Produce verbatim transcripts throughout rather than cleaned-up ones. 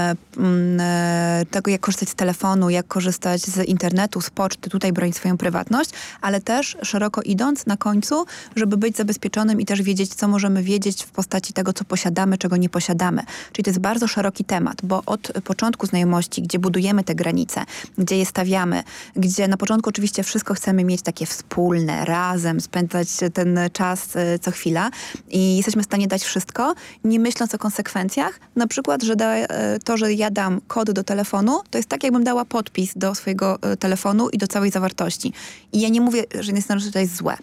tego, jak korzystać z telefonu, jak korzystać z internetu, z poczty, tutaj bronić swoją prywatność, ale też szeroko idąc na końcu, żeby być zabezpieczonym i też wiedzieć, co możemy wiedzieć w postaci tego, co posiadamy, czego nie posiadamy. Czyli to jest bardzo szeroki temat, bo od początku znajomości, gdzie budujemy te granice, gdzie je stawiamy, gdzie na początku oczywiście wszystko chcemy mieć takie wspólne, razem, spędzać ten czas co chwila i jesteśmy w stanie dać wszystko, nie myśląc o konsekwencjach. Na przykład, że da, to, że ja dam kod do telefonu, to jest tak, jakbym dała podpis do swojego telefonu i do całej zawartości. I ja nie mówię, że nie że to jest złe,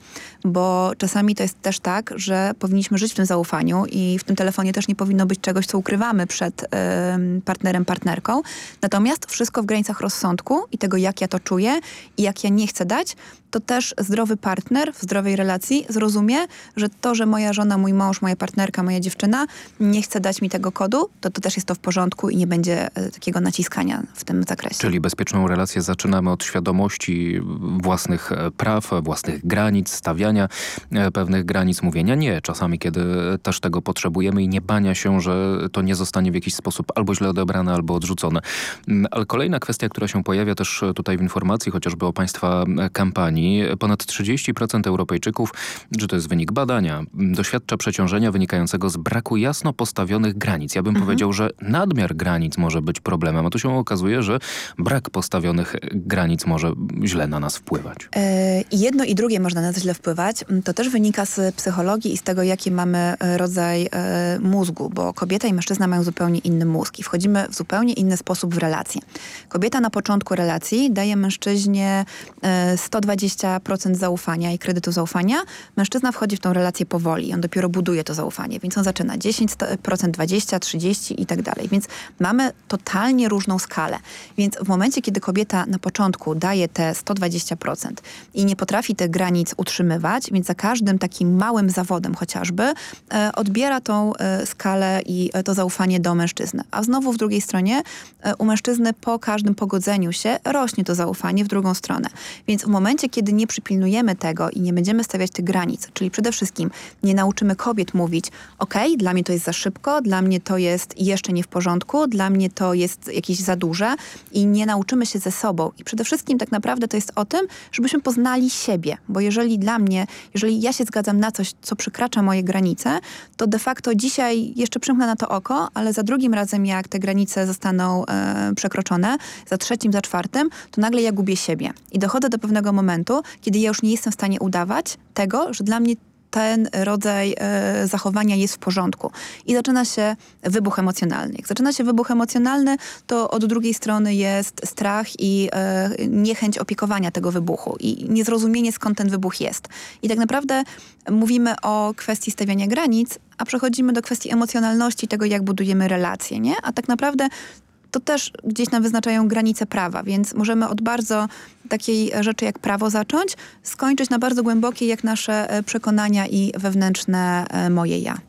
bo czasami to jest też tak, że powinniśmy żyć w tym zaufaniu i w tym telefonie też nie powinno być czegoś, co ukrywamy przed y, partnerem, partnerką. Natomiast wszystko w granicach rozsądku i tego, jak ja to czuję i jak ja nie chcę dać, to też zdrowy partner w zdrowej relacji zrozumie, że to, że moja żona, mój mąż, moja partnerka, moja dziewczyna nie chce dać mi tego kodu, to to też jest to w porządku i nie będzie e, takiego naciskania w tym zakresie. Czyli bezpieczną relację zaczynamy od świadomości własnych praw, własnych granic, stawiania e, pewnych granic, mówienia nie. Czasami, kiedy też tego potrzebujemy i nie bania się, że to nie zostanie w jakiś sposób albo źle odebrane, albo odrzucone. Ale kolejna kwestia, która się pojawia też tutaj w informacji, chociażby o państwa kampanii. Ponad trzydzieści procent Europejczyków, że to jest wynik badania, doświadcza przeciążenia wynikającego z braku jasno postawionych granic. Ja bym mhm. powiedział, że nadmiar granic może być problemem, a tu się okazuje, że brak postawionych granic może źle na nas wpływać. Yy, jedno i drugie można na nas źle wpływać. To też wynika z psychologii i z tego, jaki mamy rodzaj yy, mózgu, bo kobieta i mężczyzna mają zupełnie inny mózg i wchodzimy w zupełnie inny sposób w relacje. Kobieta na początku relacji daje mężczyźnie yy, sto dwadzieścia procent zaufania i kredytu zaufania. Mężczyzna wchodzi w tą relację powoli. On dopiero buduje to zaufanie, więc on zaczyna dziesięć procent, dwadzieścia procent, trzydzieści procent i tak dalej. Więc mamy totalnie różną skalę. Więc w momencie, kiedy kobieta na początku daje te sto dwadzieścia procent i nie potrafi tych granic utrzymywać, więc za każdym takim małym zawodem chociażby e, odbiera tą e, skalę i e, to zaufanie do mężczyzny. A znowu w drugiej stronie e, u mężczyzny po każdym pogodzeniu się rośnie to zaufanie w drugą stronę. Więc w momencie, kiedy nie przypilnujemy tego i nie będziemy stawiać tych granic, czyli przede wszystkim nie nauczymy kobiet mówić, okej, dla mnie to jest za szybko, dla mnie to jest jeszcze nie w porządku, dla mnie to jest jakieś za duże i nie nauczymy się ze sobą. I przede wszystkim tak naprawdę to jest o tym, żebyśmy poznali siebie, bo jeżeli dla mnie, jeżeli ja się zgadzam na coś, co przekracza moje granice, to de facto dzisiaj jeszcze przymknę na to oko, ale za drugim razem, jak te granice zostaną e, przekroczone, za trzecim, za czwartym, to nagle ja gubię siebie. I dochodzę do pewnego momentu, kiedy ja już nie jestem w stanie udawać tego, że dla mnie ten rodzaj e, zachowania jest w porządku. I zaczyna się wybuch emocjonalny. Jak zaczyna się wybuch emocjonalny, to od drugiej strony jest strach i e, niechęć opiekowania tego wybuchu i niezrozumienie, skąd ten wybuch jest. I tak naprawdę mówimy o kwestii stawiania granic, a przechodzimy do kwestii emocjonalności tego, jak budujemy relacje, nie? A tak naprawdę to też gdzieś nam wyznaczają granice prawa, więc możemy od bardzo takiej rzeczy jak prawo zacząć, skończyć na bardzo głębokiej jak nasze przekonania i wewnętrzne moje ja.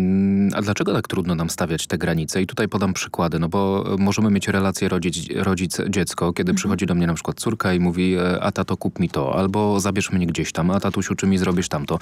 A dlaczego tak trudno nam stawiać te granice? I tutaj podam przykłady, no bo możemy mieć relację rodzic, rodzic-dziecko, kiedy mhm. przychodzi do mnie na przykład córka i mówi, a tato kup mi to, albo zabierz mnie gdzieś tam, a tatusiu, czy mi zrobisz tamto.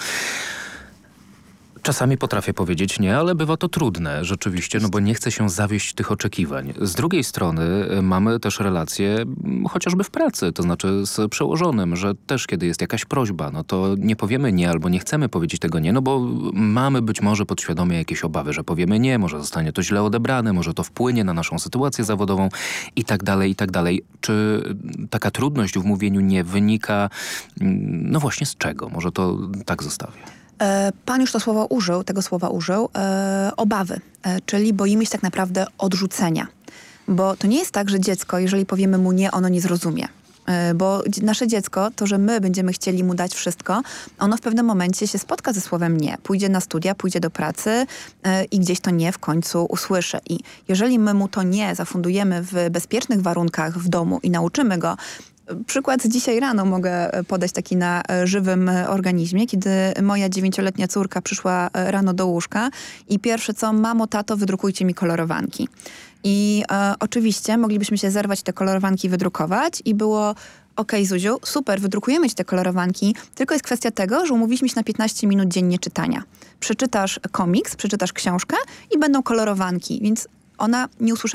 Czasami potrafię powiedzieć nie, ale bywa to trudne rzeczywiście, no bo nie chce się zawieść tych oczekiwań. Z drugiej strony mamy też relacje chociażby w pracy, to znaczy z przełożonym, że też kiedy jest jakaś prośba, no to nie powiemy nie albo nie chcemy powiedzieć tego nie, no bo mamy być może podświadomie jakieś obawy, że powiemy nie, może zostanie to źle odebrane, może to wpłynie na naszą sytuację zawodową i tak dalej, i tak dalej. Czy taka trudność w mówieniu nie wynika, no właśnie z czego? Może to tak zostawię. Pan już to słowo użył, tego słowa użył, e, obawy, e, czyli boimy się tak naprawdę odrzucenia. Bo to nie jest tak, że dziecko, jeżeli powiemy mu nie, ono nie zrozumie. E, bo nasze dziecko, to, że my będziemy chcieli mu dać wszystko, ono w pewnym momencie się spotka ze słowem nie. Pójdzie na studia, pójdzie do pracy e, i gdzieś to nie w końcu usłyszy. I jeżeli my mu to nie zafundujemy w bezpiecznych warunkach w domu i nauczymy go, przykład z dzisiaj rano mogę podać taki na żywym organizmie, kiedy moja dziewięcioletnia córka przyszła rano do łóżka i pierwsze co, mamo, tato, wydrukujcie mi kolorowanki. I e, oczywiście moglibyśmy się zerwać te kolorowanki, wydrukować i było okej, Zuziu, super, wydrukujemy ci te kolorowanki, tylko jest kwestia tego, że umówiliśmy się na piętnaście minut dziennie czytania. Przeczytasz komiks, przeczytasz książkę i będą kolorowanki, więc ona nie usłyszała